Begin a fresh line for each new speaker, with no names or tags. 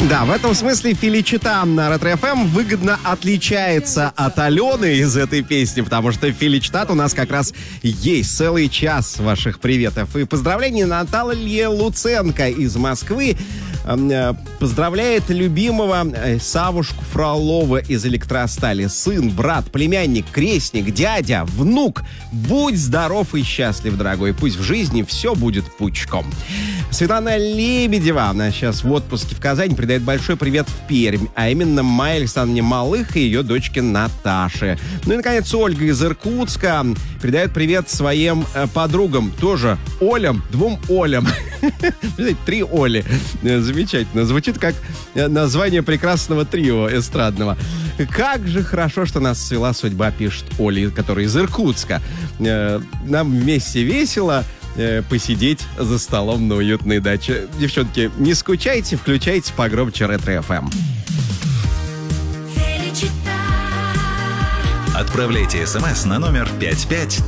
Да, в этом смысле Феличита на Ретро-ФМ выгодно отличается от Алены из этой песни, потому что Феличитат у нас как раз есть целый час ваших приветов. И поздравления Наталья Луценко из Москвы. Поздравляет любимого Савушку Фролова из Электростали. Сын, брат, племянник, крестник, дядя, внук. Будь здоров и счастлив, дорогой. Пусть в жизни все будет пучком. Светлана Лебедева, она сейчас в отпуске в Казани, передает большой привет в Пермь, а именно Майе Александровне Малых и ее дочке Наташе. Ну и, наконец, Ольга из Иркутска передает привет своим подругам, тоже Олям, 2 Олям. 3 Оли. Замечательно. Звучит как название прекрасного трио эстрадного. Как же хорошо, что нас свела судьба, пишет Оля, которая из Иркутска. Нам вместе весело посидеть за столом на уютной даче. Девчонки, не скучайте, включайте погромче Ретро-ФМ.
Отправляйте смс на номер 5533.